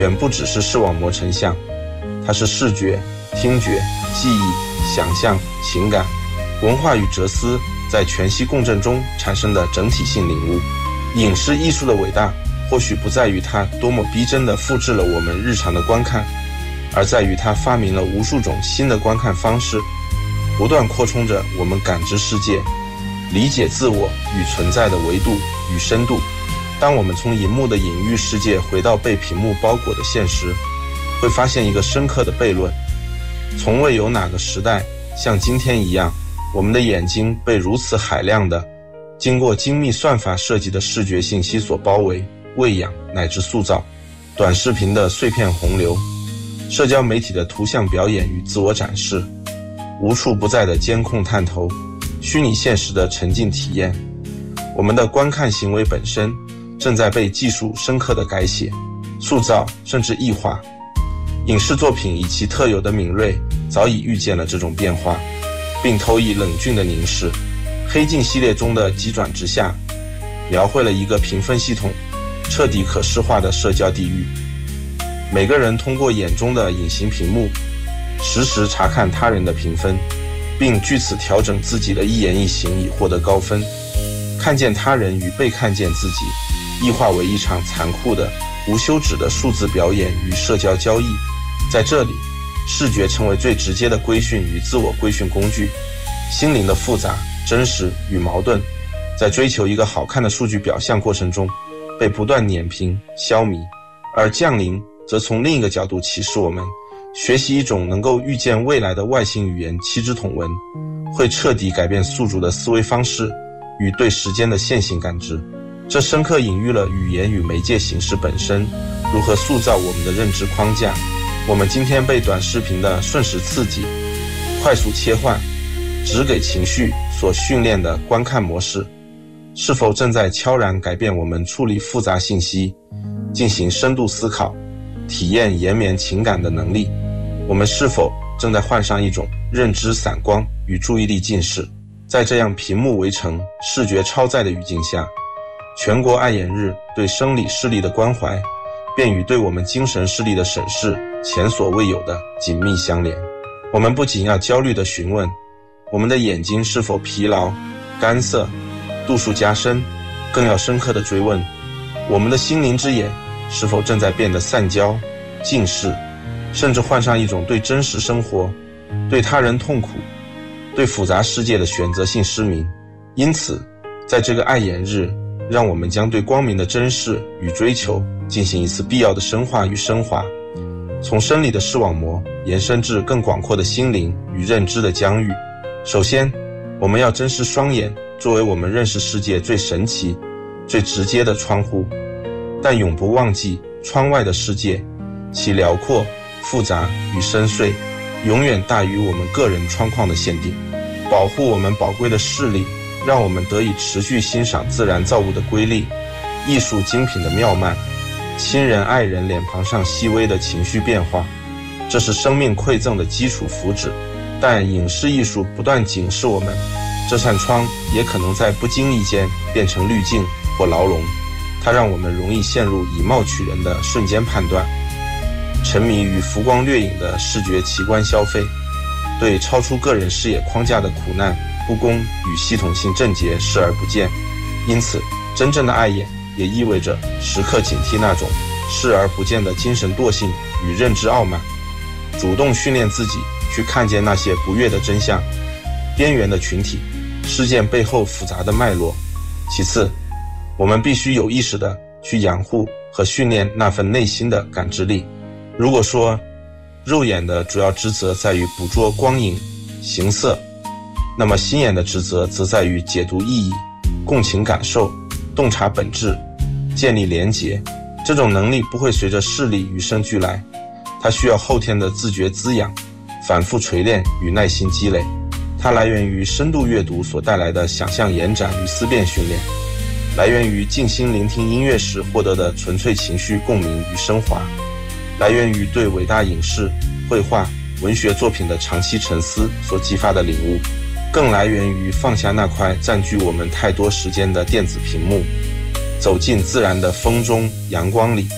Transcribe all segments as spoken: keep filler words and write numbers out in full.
远不只是视网膜成像，它是视觉、听觉、记忆、想象、情感、文化与哲思在全息共振中产生的整体性领悟。影视艺术的伟大或许不在于它多么逼真地复制了我们日常的观看，而在于它发明了无数种新的观看方式，不断扩充着我们感知世界、理解自我与存在的维度与深度。当我们从荧幕的隐喻世界回到被屏幕包裹的现实，会发现一个深刻的悖论：从未有哪个时代像今天一样，我们的眼睛被如此海量的经过精密算法设计的视觉信息所包围、喂养乃至塑造。短视频的碎片洪流，社交媒体的图像表演与自我展示，无处不在的监控探头，虚拟现实的沉浸体验，我们的观看行为本身正在被技术深刻的改写、塑造甚至异化。影视作品以其特有的敏锐早已预见了这种变化，并投以冷峻的凝视。黑镜系列中的急转直下描绘了一个评分系统彻底可视化的社交地狱。每个人通过眼中的隐形屏幕实时查看他人的评分，并据此调整自己的一言一行以获得高分。看见他人与被看见自己异化为一场残酷的无休止的数字表演与社交交易。在这里，视觉成为最直接的规训与自我规训工具，心灵的复杂、真实与矛盾在追求一个好看的数据表象过程中被不断碾平、消弭。而降临则从另一个角度启示我们，学习一种能够预见未来的外星语言七支筒文，会彻底改变宿主的思维方式与对时间的线性感知。这深刻隐喻了语言与媒介形式本身如何塑造我们的认知框架。我们今天被短视频的瞬时刺激、快速切换、只给情绪所训练的观看模式，是否正在悄然改变我们处理复杂信息、进行深度思考、体验延绵情感的能力？我们是否正在患上一种认知散光与注意力近视？在这样屏幕围城、视觉超载的语境下，全国爱眼日对生理视力的关怀便与对我们精神视力的审视前所未有的紧密相连。我们不仅要焦虑地询问我们的眼睛是否疲劳、干涩、度数加深，更要深刻地追问我们的心灵之眼是否正在变得散焦、近视，甚至患上一种对真实生活、对他人痛苦、对复杂世界的选择性失明。因此，在这个爱眼日，让我们将对光明的珍视与追求进行一次必要的深化与升华，从生理的视网膜延伸至更广阔的心灵与认知的疆域。首先，我们要珍视双眼作为我们认识世界最神奇、最直接的窗户，但永不忘记窗外的世界，其辽阔、复杂与深邃，永远大于我们个人窗框的限定。保护我们宝贵的视力，让我们得以持续欣赏自然造物的瑰丽、艺术精品的妙曼、亲人爱人脸庞上细微的情绪变化。这是生命馈赠的基础福祉。但影视艺术不断警示我们，这扇窗也可能在不经意间变成滤镜或牢笼，它让我们容易陷入以貌取人的瞬间判断，沉迷于浮光掠影的视觉奇观消费，对超出个人视野框架的苦难、不公与系统性症结视而不见。因此，真正的爱眼也意味着时刻警惕那种视而不见的精神惰性与认知傲慢，主动训练自己去看见那些不悦的真相、边缘的群体、事件背后复杂的脉络。其次，我们必须有意识地去养护和训练那份内心的感知力。如果说肉眼的主要职责在于捕捉光影、形色，那么心眼的职责则在于解读意义、共情感受、洞察本质、建立连结。这种能力不会随着视力与生俱来，它需要后天的自觉滋养、反复锤炼与耐心积累。它来源于深度阅读所带来的想象延展与思辨训练，来源于静心聆听音乐时获得的纯粹情绪共鸣与升华，来源于对伟大影视、绘画、文学作品的长期沉思所激发的领悟，更来源于放下那块占据我们太多时间的电子屏幕，走进自然的风中阳光里，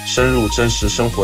深入真实生活